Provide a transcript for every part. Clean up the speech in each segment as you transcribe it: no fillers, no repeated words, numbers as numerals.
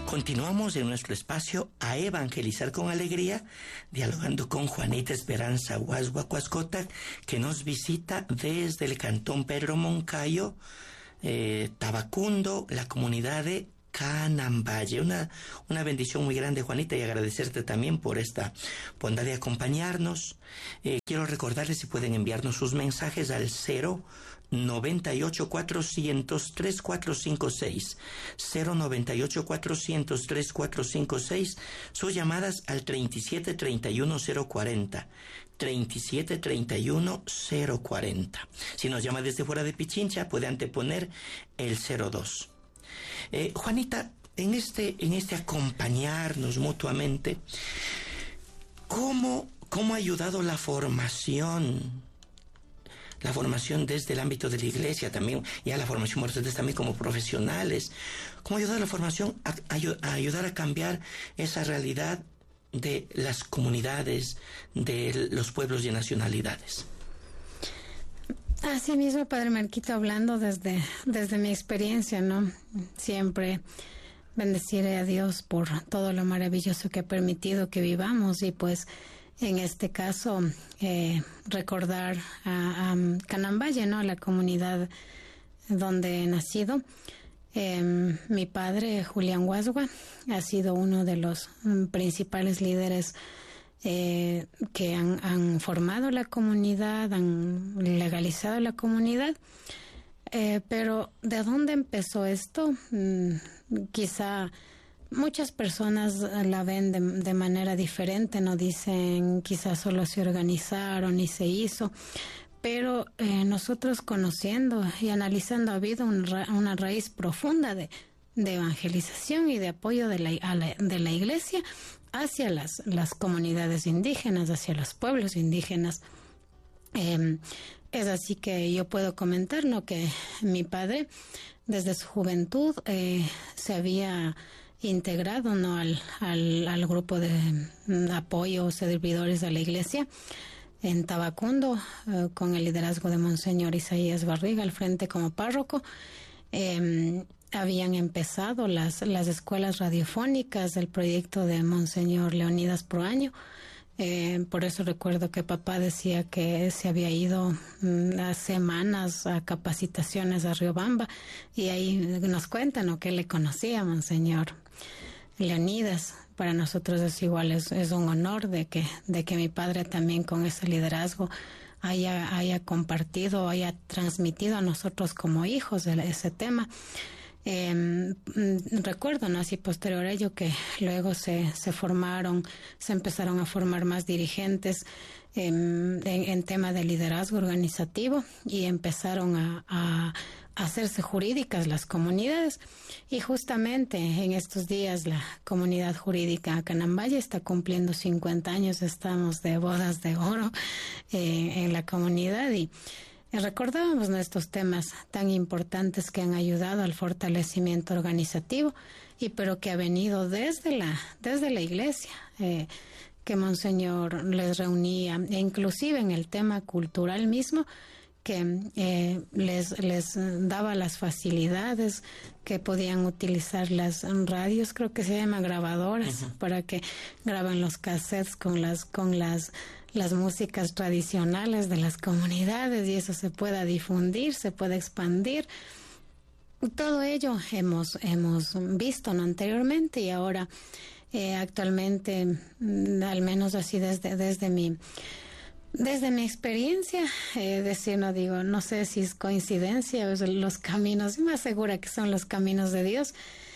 Continuamos en nuestro espacio A Evangelizar con Alegría, dialogando con Juanita Esperanza Guasgua Cuascota, que nos visita desde el Cantón Pedro Moncayo, Tabacundo, la comunidad de Canamballe. Una bendición muy grande, Juanita, y agradecerte también por esta bondad de acompañarnos. Quiero recordarles si pueden enviarnos sus mensajes al 098-400-3456, 098-400-3456, sus llamadas al 3731-040, 3731-040. Si nos llama desde fuera de Pichincha, puede anteponer el 02. Juanita, en este acompañarnos mutuamente, ¿cómo ha ayudado la formación desde el ámbito de la iglesia también, ya la formación ustedes también como profesionales? ¿Cómo ha ayudado la formación a ayudar a cambiar esa realidad de las comunidades, de los pueblos y nacionalidades? Así mismo, Padre Marquito, hablando desde mi experiencia, ¿no? Siempre bendeciré a Dios por todo lo maravilloso que ha permitido que vivamos, y pues en este caso recordar a Canamballe, ¿no? La comunidad donde he nacido. Mi padre, Julián Guasgua, ha sido uno de los principales líderes que han formado la comunidad, han legalizado la comunidad. Pero ¿de dónde empezó esto? Quizá muchas personas la ven de manera diferente, no dicen quizás solo se organizaron y se hizo, pero nosotros conociendo y analizando, ha habido una raíz profunda de evangelización y de apoyo de la iglesia hacia las comunidades indígenas, hacia los pueblos indígenas. Es así que yo puedo comentar, ¿no?, que mi padre desde su juventud se había integrado, ¿no?, al grupo de apoyo servidores de la iglesia en Tabacundo, con el liderazgo de Monseñor Isaías Barriga al frente como párroco. Habían empezado las escuelas radiofónicas del proyecto de Monseñor Leonidas Proaño. Por eso recuerdo que papá decía que se había ido a semanas a capacitaciones a Riobamba, y ahí nos cuentan, ¿no?, que le conocía a Monseñor Leonidas. Para nosotros es igual, es un honor de que mi padre también con ese liderazgo haya compartido, haya transmitido a nosotros como hijos de ese tema. Recuerdo, ¿no?, así posterior a ello, que luego se empezaron a formar más dirigentes en tema de liderazgo organizativo, y empezaron a hacerse jurídicas las comunidades. Y justamente en estos días la comunidad jurídica Canamballe está cumpliendo 50 años, estamos de bodas de oro en la comunidad, y recordábamos nuestros temas tan importantes que han ayudado al fortalecimiento organizativo, pero que ha venido desde la iglesia, que Monseñor les reunía, e inclusive en el tema cultural mismo, que les daba las facilidades, que podían utilizar las radios, creo que se llama grabadoras, para que graben los cassettes con las músicas tradicionales de las comunidades, y eso se pueda difundir, se pueda expandir. Todo ello hemos visto, ¿no?, anteriormente, y ahora actualmente, al menos así desde mi experiencia, no sé si es coincidencia o los caminos, más segura que son los caminos de Dios,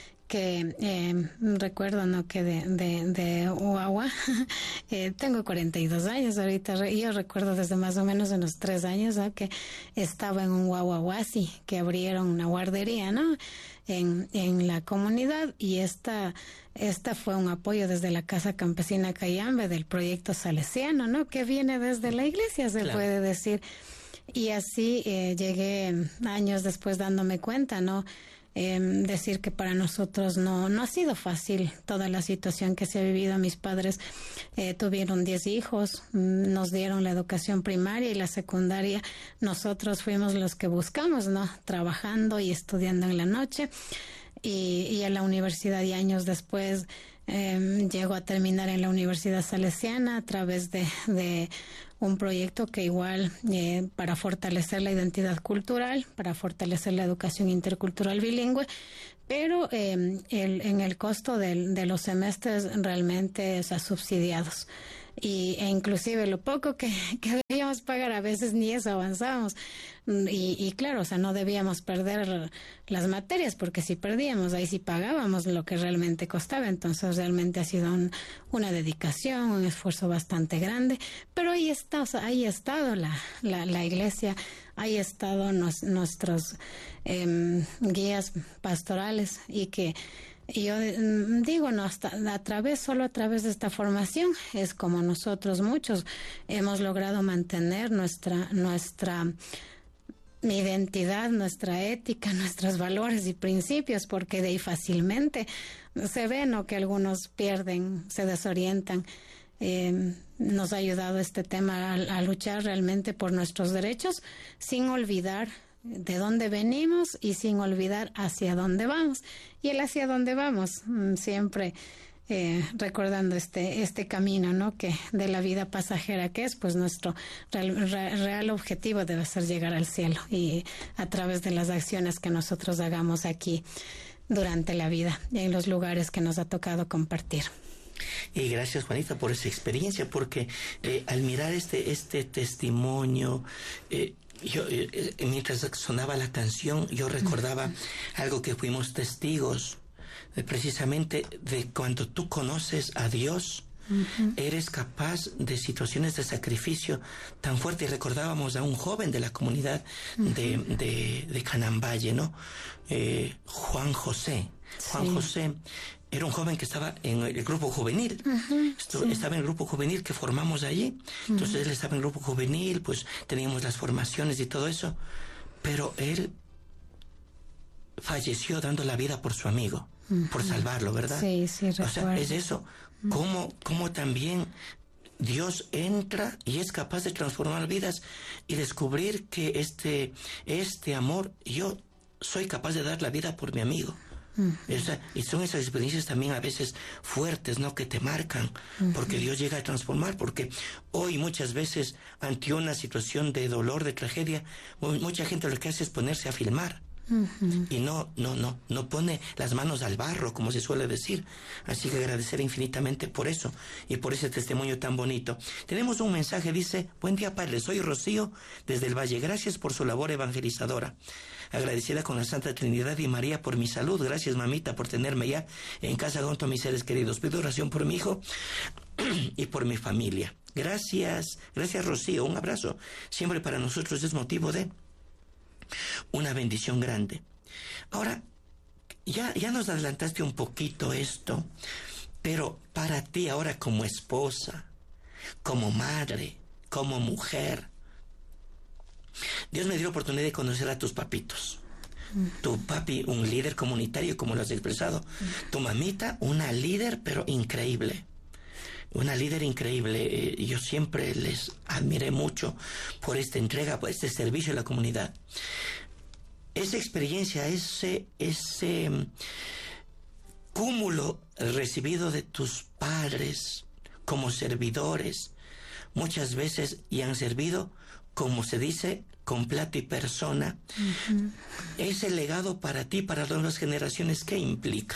que recuerdo, ¿no?, que de Uagua, tengo 42 años ahorita, yo recuerdo desde más o menos unos 3 años, ¿no?, que estaba en un guaguaguasi, que abrieron una guardería, ¿no?, en la comunidad, y esta fue un apoyo desde la Casa Campesina Cayambe del proyecto salesiano, ¿no?, que viene desde la iglesia, se puede decir. Y así llegué años después dándome cuenta, ¿no?, decir que para nosotros no ha sido fácil toda la situación que se ha vivido. Mis padres tuvieron 10 hijos, nos dieron la educación primaria y la secundaria. Nosotros fuimos los que buscamos, ¿no?, trabajando y estudiando en la noche. y a la universidad, y años después llegó a terminar en la Universidad Salesiana a través de un proyecto que igual para fortalecer la identidad cultural, para fortalecer la educación intercultural bilingüe, pero en el costo de los semestres realmente subsidiados. E inclusive lo poco que debíamos pagar, a veces ni eso avanzábamos. Y claro, no debíamos perder las materias, porque si perdíamos, ahí sí pagábamos lo que realmente costaba. Entonces realmente ha sido una dedicación, un esfuerzo bastante grande, pero ahí está, ahí ha estado la iglesia, ahí ha estado nuestros guías pastorales, y que yo digo, no, solo a través de esta formación es como nosotros muchos hemos logrado mantener nuestra identidad, nuestra ética, nuestros valores y principios, porque de ahí fácilmente se ve, ¿no?, que algunos pierden, se desorientan. Nos ha ayudado este tema a luchar realmente por nuestros derechos, sin olvidar de dónde venimos y sin olvidar hacia dónde vamos. Y el hacia dónde vamos, siempre recordando este camino, ¿no?, que de la vida pasajera que es, pues nuestro real objetivo debe ser llegar al cielo, y a través de las acciones que nosotros hagamos aquí durante la vida, en los lugares que nos ha tocado compartir. Y gracias, Juanita, por esa experiencia, porque al mirar este testimonio, yo mientras sonaba la canción, yo recordaba algo que fuimos testigos, precisamente de cuando tú conoces a Dios, eres capaz de situaciones de sacrificio tan fuertes. Y recordábamos a un joven de la comunidad de Canambaye, ¿no? Juan José. Juan José era un joven que estaba en el grupo juvenil. Estaba en el grupo juvenil que formamos allí. Entonces él estaba en el grupo juvenil, pues teníamos las formaciones y todo eso. Pero él falleció dando la vida por su amigo, por salvarlo, ¿verdad? Sí, recuerdo. O sea, es eso. Cómo también Dios entra y es capaz de transformar vidas y descubrir que este amor, yo soy capaz de dar la vida por mi amigo. Y son esas experiencias también a veces fuertes, ¿no?, que te marcan, porque Dios llega a transformar, porque hoy muchas veces ante una situación de dolor, de tragedia, mucha gente lo que hace es ponerse a filmar. Y no pone las manos al barro, como se suele decir. Así que agradecer infinitamente por eso y por ese testimonio tan bonito. Tenemos un mensaje, dice: buen día, padre, soy Rocío desde el Valle, gracias por su labor evangelizadora. Agradecida con la Santa Trinidad y María por mi salud. Gracias, mamita, por tenerme ya en casa junto a mis seres queridos. Pido oración por mi hijo y por mi familia. Gracias, Rocío, un abrazo. Siempre para nosotros es motivo de una bendición grande. Ahora, ya nos adelantaste un poquito esto, pero para ti ahora, como esposa, como madre, como mujer, Dios me dio la oportunidad de conocer a tus papitos. Tu papi, un líder comunitario, como lo has expresado. Tu mamita, una líder, pero increíble. Una líder increíble. Yo siempre les admiré mucho por esta entrega, por este servicio a la comunidad. Esa experiencia, ese cúmulo recibido de tus padres como servidores, muchas veces, y han servido, como se dice, con plata y persona. Ese legado para ti, para las nuevas generaciones, ¿qué implica?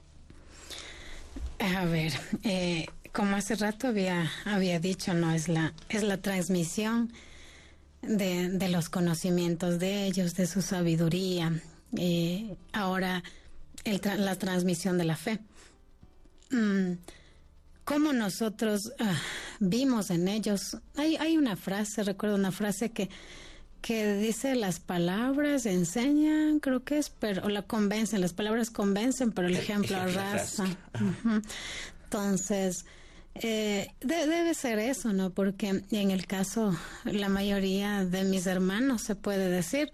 A ver, como hace rato había dicho, no es la transmisión de los conocimientos de ellos, de su sabiduría, ahora la transmisión de la fe. Cómo nosotros vimos en ellos, hay una frase, recuerdo una frase que dice: las palabras enseñan, creo que es, pero la convencen, las palabras convencen, pero el ejemplo arrasa. Entonces, debe ser eso, ¿no? Porque en el caso, la mayoría de mis hermanos, se puede decir,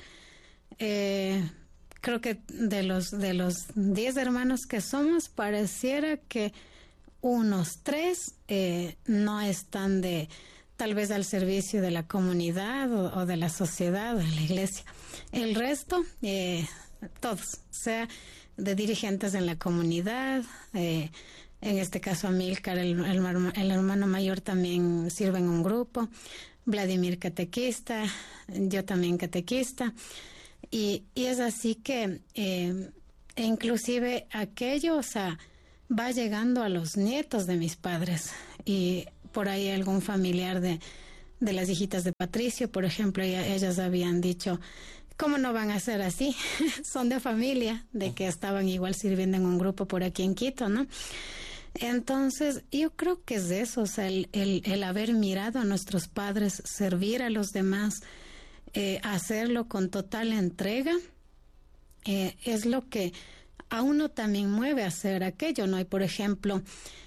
creo que de los 10 hermanos que somos, pareciera que unos 3 no están tal vez al servicio de la comunidad o de la sociedad o de la iglesia. El resto, todos, o sea, de dirigentes en la comunidad. En este caso, Amílcar, el hermano mayor, también sirve en un grupo. Vladimir, catequista, yo también catequista. Y es así que inclusive aquello, o sea, va llegando a los nietos de mis padres. Y por ahí algún familiar de las hijitas de Patricio, por ejemplo, ellas habían dicho, ¿cómo no van a ser así? Son de familia, de que estaban igual sirviendo en un grupo por aquí en Quito, ¿no? Entonces, yo creo que es eso, o sea, el haber mirado a nuestros padres, servir a los demás, hacerlo con total entrega, es lo que a uno también mueve a hacer aquello, ¿no? Y por ejemplo,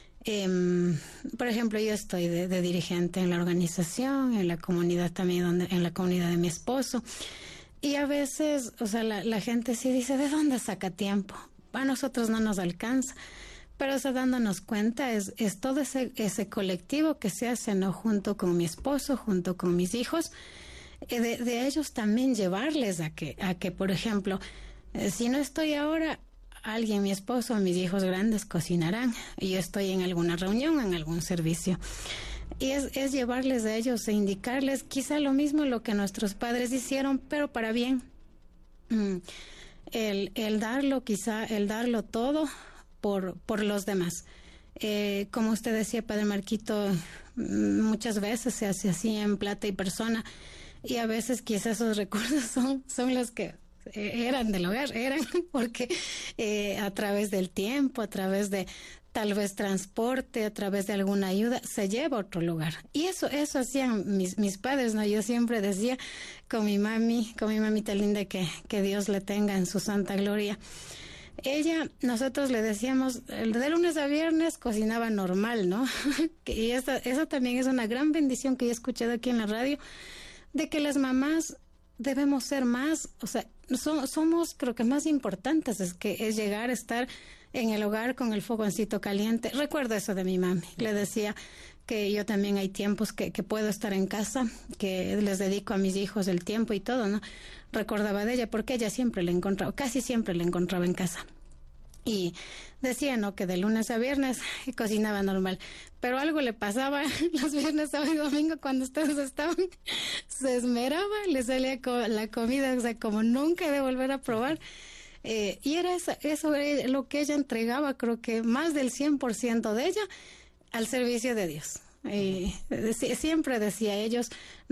yo estoy de dirigente en la organización, en la comunidad también, en la comunidad de mi esposo, y a veces, o sea, la gente sí dice, ¿de dónde saca tiempo? A nosotros no nos alcanza. Pero, o sea, dándonos cuenta, es todo ese colectivo que se hace, ¿no? Junto con mi esposo, junto con mis hijos, de ellos también llevarles a que, por ejemplo, si no estoy ahora, alguien, mi esposo o mis hijos grandes cocinarán, y yo estoy en alguna reunión, en algún servicio. Y es llevarles a ellos e indicarles quizá lo mismo lo que nuestros padres hicieron, pero para bien. El darlo todo por los demás. Como usted decía, Padre Marquito, muchas veces se hace así en plata y persona, y a veces quizás esos recursos son los que eran del hogar, porque a través del tiempo, a través de tal vez transporte, a través de alguna ayuda, se lleva a otro lugar. Y eso hacían mis padres, ¿no? Yo siempre decía con mi mamita linda, que Dios le tenga en su santa gloria. Nosotros le decíamos, de lunes a viernes cocinaba normal, ¿no? Y eso también es una gran bendición que yo he escuchado aquí en la radio, de que las mamás debemos ser más, o sea, somos creo que más importantes, es llegar a estar en el hogar con el fogoncito caliente. Recuerdo eso de mi mami, le decía que yo también hay tiempos que puedo estar en casa, que les dedico a mis hijos el tiempo y todo, ¿no? Recordaba de ella porque ella casi siempre la encontraba en casa. Y decía, ¿no?, que de lunes a viernes cocinaba normal, pero algo le pasaba los viernes, sábado y domingo cuando ustedes estaban, se esmeraba, le salía la comida, o sea, como nunca de volver a probar. Y era eso era lo que ella entregaba, creo que más del 100% de ella al servicio de Dios. Siempre decía ellos,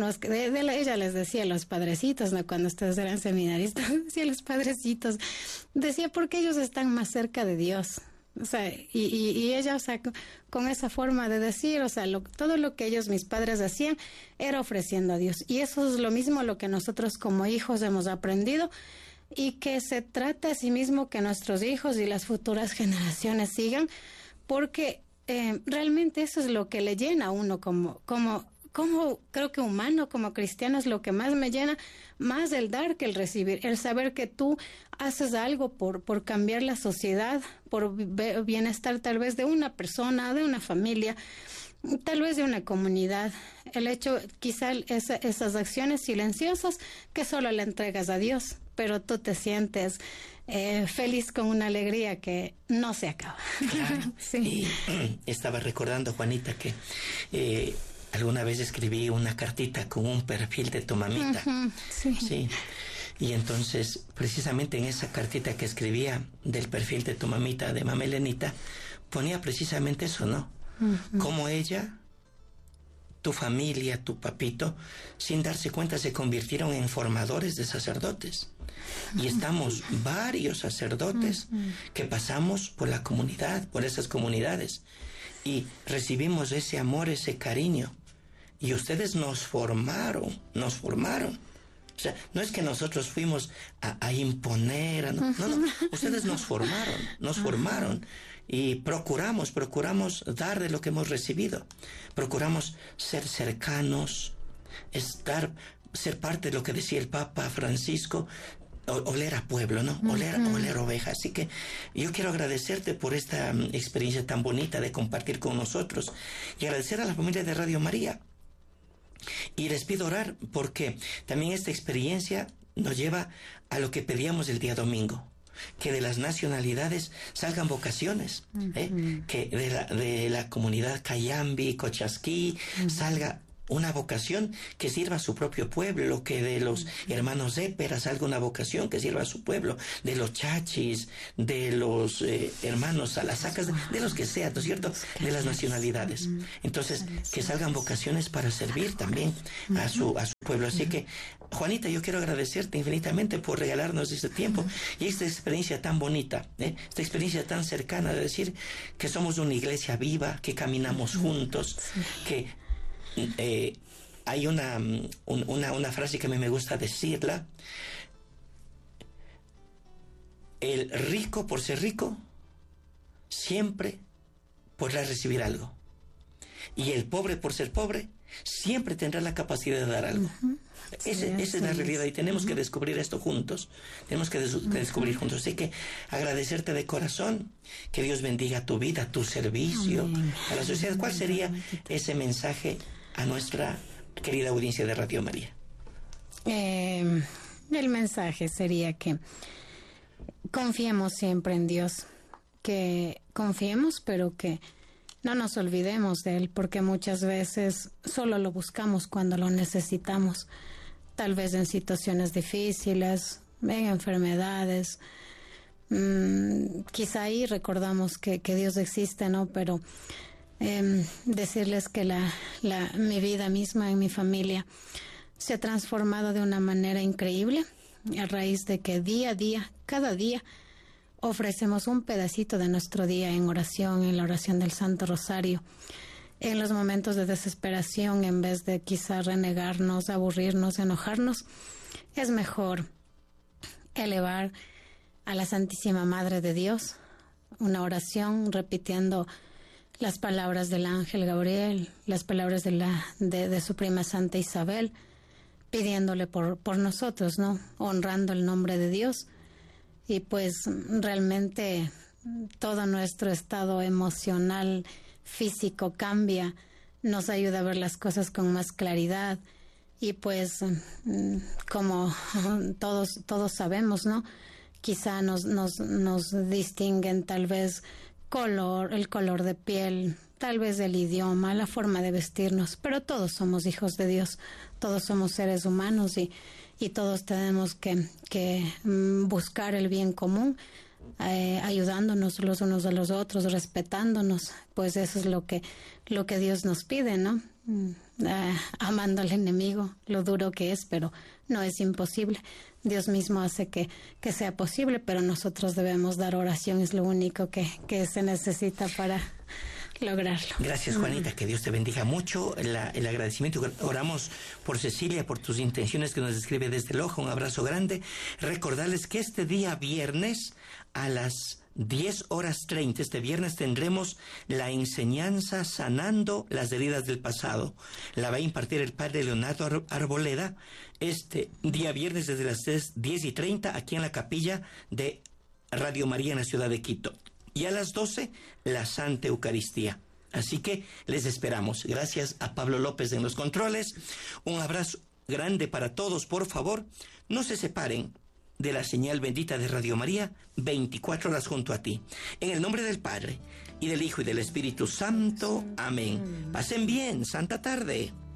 ella les decía a los padrecitos, ¿no?, cuando ustedes eran seminaristas, decía a los padrecitos, decía, porque ellos están más cerca de Dios. O sea, y ella, o sea, con esa forma de decir, o sea, todo lo que mis padres hacían, era ofreciendo a Dios. Y eso es lo mismo lo que nosotros como hijos hemos aprendido, y que se trata a sí mismo que nuestros hijos y las futuras generaciones sigan, porque realmente eso es lo que le llena a uno como creo que humano, como cristiano, es lo que más me llena, más el dar que el recibir, el saber que tú haces algo por cambiar la sociedad, por bienestar tal vez de una persona, de una familia, tal vez de una comunidad. El hecho, quizá esas acciones silenciosas que solo le entregas a Dios, pero tú te sientes feliz, con una alegría que no se acaba. Claro. Sí. Y estaba recordando, Juanita, que alguna vez escribí una cartita con un perfil de tu mamita. Sí. Y entonces, precisamente en esa cartita que escribía del perfil de tu mamita, de Mamá Elenita, ponía precisamente eso, ¿no? Como ella, tu familia, tu papito, sin darse cuenta, se convirtieron en formadores de sacerdotes. Y estamos varios sacerdotes que pasamos por la comunidad, por esas comunidades, y recibimos ese amor, ese cariño. Y ustedes nos formaron. O sea, no es que nosotros fuimos a imponer, no, ustedes nos formaron. Y procuramos dar de lo que hemos recibido. Procuramos ser cercanos, ser parte de lo que decía el Papa Francisco, oler a pueblo, ¿no? Oler oveja. Así que yo quiero agradecerte por esta experiencia tan bonita de compartir con nosotros, y agradecer a la familia de Radio María. Y les pido orar, porque también esta experiencia nos lleva a lo que pedíamos el día domingo. que de las nacionalidades salgan vocaciones, que de la comunidad Cayambi, Cochasquí, salga una vocación que sirva a su propio pueblo, que de los hermanos Épera salga una vocación que sirva a su pueblo, de los chachis, de los hermanos Salasacas, de los que sea, ¿no es cierto?, de las nacionalidades. Entonces, que salgan vocaciones para servir también a su pueblo. Así que, Juanita, yo quiero agradecerte infinitamente por regalarnos este tiempo y esta experiencia tan bonita, esta experiencia tan cercana de decir que somos una iglesia viva, que caminamos juntos, que hay una frase que a mí me gusta decirla: el rico, por ser rico, siempre podrá recibir algo, y el pobre, por ser pobre, siempre tendrá la capacidad de dar algo. Esa es la realidad, y tenemos que descubrir esto juntos. Tenemos que descubrir juntos. Así que agradecerte de corazón, que Dios bendiga tu vida, tu servicio a la sociedad. ¿Cuál sería ese mensaje a nuestra querida audiencia de Radio María? El mensaje sería que confiemos siempre en Dios, que confiemos, pero que no nos olvidemos de Él, porque muchas veces solo lo buscamos cuando lo necesitamos, tal vez en situaciones difíciles, en enfermedades. Quizá ahí recordamos que Dios existe, ¿no? Pero decirles que mi vida misma, en mi familia, se ha transformado de una manera increíble a raíz de que día a día, cada día, ofrecemos un pedacito de nuestro día en oración, en la oración del Santo Rosario. En los momentos de desesperación, en vez de quizá renegarnos, aburrirnos, enojarnos, es mejor elevar a la Santísima Madre de Dios una oración repitiendo las palabras del ángel Gabriel, las palabras de su prima Santa Isabel, pidiéndole por nosotros, ¿no? Honrando el nombre de Dios. Y pues realmente todo nuestro estado emocional, físico cambia, nos ayuda a ver las cosas con más claridad. Y pues como todos sabemos, ¿no? Quizá nos distinguen tal vez el color de piel, tal vez el idioma, la forma de vestirnos, pero todos somos hijos de Dios, todos somos seres humanos y todos tenemos que buscar el bien común, ayudándonos los unos a los otros, respetándonos, pues eso es lo que Dios nos pide, ¿no? Amando al enemigo, lo duro que es, pero no es imposible. Dios mismo hace que sea posible, pero nosotros debemos dar oración, es lo único que se necesita para lograrlo. Gracias, Juanita, que Dios te bendiga mucho. El agradecimiento, oramos por Cecilia, por tus intenciones que nos describe desde Loja. Un abrazo grande. Recordarles que este día viernes a las 10:30, este viernes, tendremos la enseñanza Sanando las heridas del pasado. La va a impartir el padre Leonardo Arboleda este día viernes desde las 10:30 aquí en la capilla de Radio María en la ciudad de Quito. Y a las 12, la Santa Eucaristía. Así que les esperamos. Gracias a Pablo López en los controles. Un abrazo grande para todos. Por favor, no se separen de la señal bendita de Radio María, 24 horas junto a ti. En el nombre del Padre, y del Hijo, y del Espíritu Santo. Amén. Pasen bien. Santa tarde.